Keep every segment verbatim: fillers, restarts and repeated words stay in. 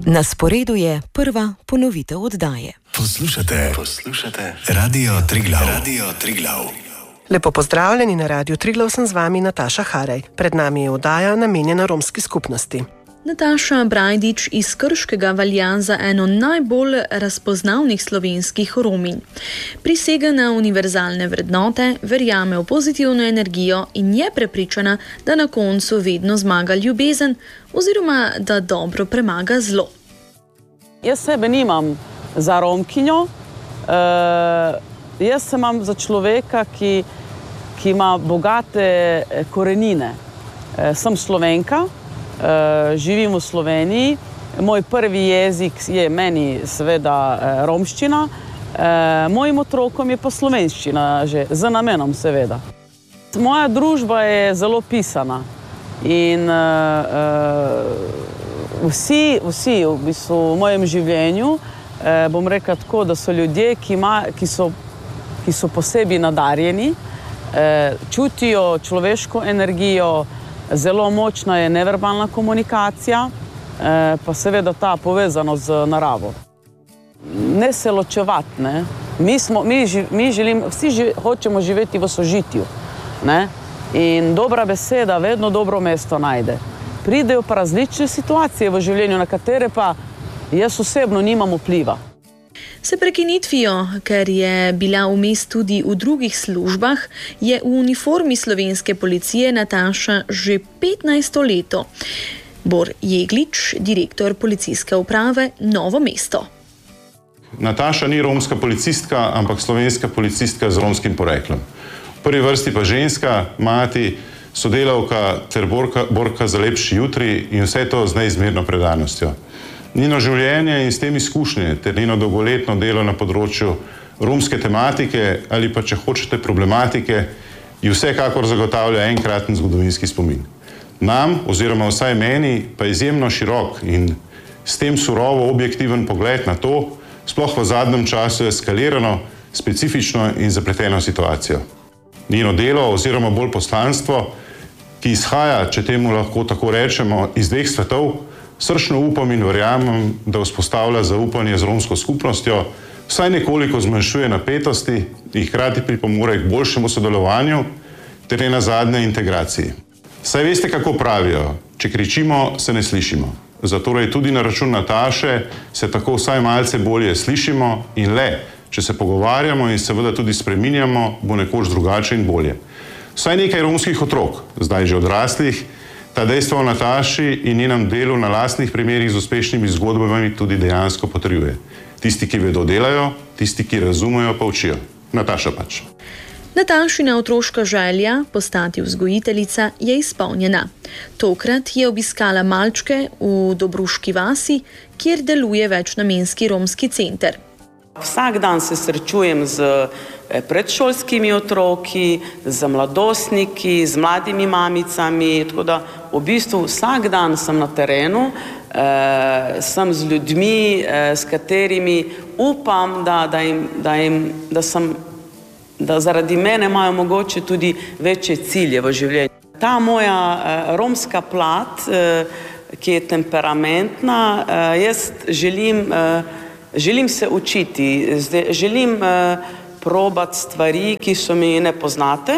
Na sporedu je prva ponovitev oddaje. Poslušate, poslušate Radio Triglav. Radio Triglav. Lepo pozdravljeni na Radio Triglav, sem z vami Nataša Haraj. Pred nami je oddaja namenjena romski skupnosti. Nataša Brajdič iz Krškega velja za eno najbolj razpoznavnih slovenskih Rominj. Prisega na univerzalne vrednote, verjame v pozitivno energijo in je prepričana, da na koncu vedno zmaga ljubezen oziroma da dobro premaga zlo. Jaz sebe nimam za Romkinjo, e, jaz se imam za človeka, ki, ki ima bogate korenine. E, sem Slovenka. Uh, živim v Sloveniji, moj prvi jezik je meni seveda romščina, uh, mojim otrokom je pa slovenščina, že z namenom seveda. Moja družba je zelo pisana in uh, uh, vsi, vsi v bistvu v mojem življenju, uh, bom rekla tako, da so ljudje, ki, ima, ki, so, ki so posebej nadarjeni, uh, čutijo človeško energijo. Zelo močna je neverbalna komunikacija, pa seveda ta povezanost z naravo. Ne se ločevati, ne. Mi, smo, mi, mi želim, vsi ži, hočemo živeti v sožitju, ne. In dobra beseda vedno dobro mesto najde. Pridejo pa različne situacije v življenju, na katere pa jaz osebno nimam vpliva. S prekinitvijo, ker je bila vmes tudi v drugih službah, je v uniformi slovenske policije Nataša že petnajsto leto. Bor Jeglič, direktor policijske uprave Novo mesto. Nataša ni romska policistka, ampak slovenska policistka z romskim poreklom. V prvi vrsti pa ženska, mati, sodelavka ter borka, borka za lepši jutri in vse to z neizmerno predanostjo. Njeno življenje in s tem izkušnje ter njeno dolgoletno delo na področju romske tematike ali pa, če hočete, problematike, ji vsekakor zagotavlja enkraten zgodovinski spomin. Nam, oziroma vsaj meni, pa izjemno širok in s tem surovo objektiven pogled na to, sploh v zadnjem času eskalirano, specifično in zapleteno situacijo. Njeno delo oziroma bolj poslanstvo, ki izhaja, če temu lahko tako rečemo, iz dveh svetov, srčno upam in verjamem, da vzpostavlja zaupanje z romsko skupnostjo, vsaj nekoliko zmanjšuje napetosti in hkrati pripomore k boljšemu sodelovanju ter nenazadnje integraciji. Saj veste, kako pravijo, če kričimo, se ne slišimo. Zatorej tudi na račun Nataše se tako vsaj malce bolje slišimo in le, če se pogovarjamo in seveda tudi spreminjamo, bo nekoč drugače in bolje. Vsaj nekaj romskih otrok, zdaj že odraslih, ta dejstvo o Nataši in njenem delu na lastnih primerih z uspešnimi zgodbami tudi dejansko potrjuje. Tisti, ki vedo, delajo, tisti, ki razumejo, pa učijo. Nataša pač. Natašina otroška želja postati vzgojiteljica je izpolnjena. Tokrat je obiskala malčke v Dobruški vasi, kjer deluje večnamenski romski center. Vsak dan se srečujem z predšolskimi otroki, z mladostniki, z mladimi mamicami, tako da v bistvu vsak dan sem na terenu, eh, sem z ljudmi, eh, s katerimi upam, da, da, jim, da, jim, da, sem, da zaradi mene imajo mogoče tudi večje cilje v življenju. Ta moja eh, romska plat, eh, ki je temperamentna, eh, jaz želim eh, Želim se učiti, želim uh, probati stvari, ki so mi nepoznate.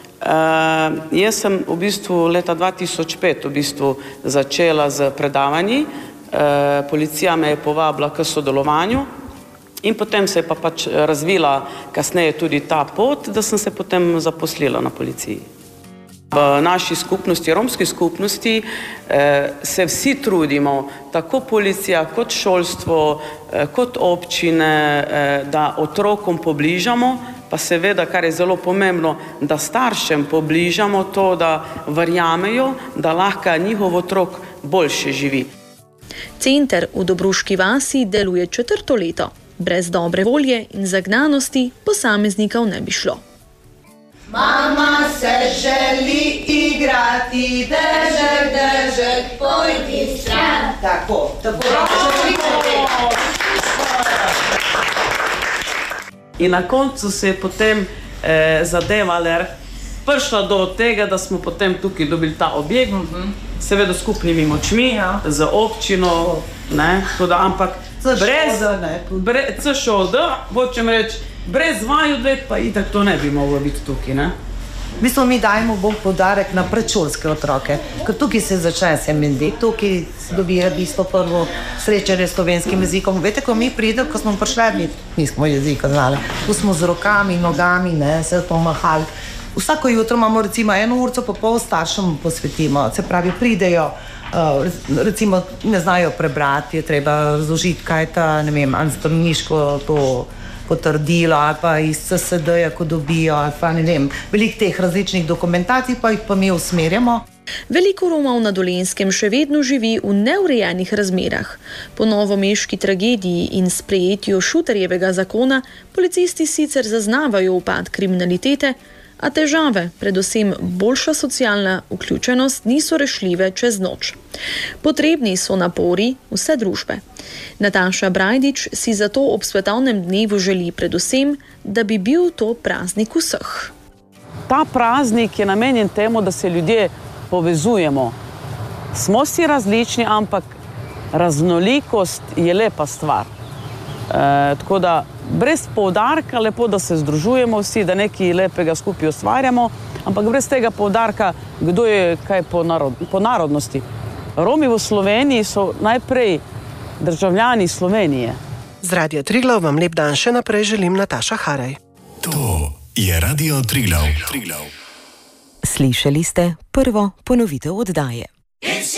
Uh, jaz sem v bistvu leta dva tisoč pet v bistvu začela z predavanji. Uh, policija me je povabila k sodelovanju in potem se je pa pač razvila kasneje tudi ta pot, da sem se potem zaposlila na policiji. V naši skupnosti, romski skupnosti, se vsi trudimo, tako policija, kot šolstvo, kot občine, da otrokom pobližamo, pa seveda, kar je zelo pomembno, da staršem pobližamo to, da verjamejo, da lahko njihov otrok boljše živi. Center v Dobruški vasi deluje četrto leto. Brez dobre volje in zagnanosti posameznikov ne bi šlo. Mama se želi igrati, dežek, dežek, pojdi stran. Tako, tako. In na koncu se je potem eh, zadeva prišla do tega, da smo potem tukaj dobili ta objekt, uh-huh. seveda skupnimi močmi, ja. z občino, Ne? Tudi, ampak brez, brez C Š O D, hočem reči, brez vaju dvet, pa itak to ne bi moglo biti tukaj. Ne? V bistvu mi dajemo bolj poudarek na predšolske otroke, ker tukaj se začne S M N D, tukaj se dobijo v bistvu prvo srečanje s slovenskim jezikom. Veste, ko mi pridemo, ko smo prišli, mi nismo jezika znali. Tu smo z rokami, nogami, ne, se pomahali. Vsako jutro imamo recimo eno urco pa pol staršem posvetimo, se pravi pridejo, uh, recimo ne znajo prebrati, je treba razložiti, kaj je ta, ne vem, zdravniško to potrdilo ali pa iz C S D-ja, ko dobijo, ali pa ne vem, veliko teh različnih dokumentacij pa jih pa mi usmerjamo. Veliko Romov na Dolenjskem še vedno živi v neurejenih razmerah. Po novomeški tragediji in sprejetju Šuterjevega zakona policisti sicer zaznavajo upad kriminalitete, a težave, predvsem boljša socialna vključenost, niso rešljive čez noč. Potrebni so napori vse družbe. Nataša Brajdič si zato ob svetovnem dnevu želi predvsem, da bi bil to praznik vseh. Ta praznik je namenjen temu, da se ljudje povezujemo. Smo si različni, ampak raznolikost je lepa stvar. E, tako da brez poudarka lepo, da se združujemo vsi, da nekaj lepega skupaj ustvarjamo, ampak brez tega poudarka, kdo je kaj po, narod, po narodnosti. Romi v Sloveniji so najprej državljani Slovenije. Z Radia Triglav vam lep dan še naprej želim Nataša Haraj. To je Radio Triglav. Slišali ste prvo ponovitev oddaje.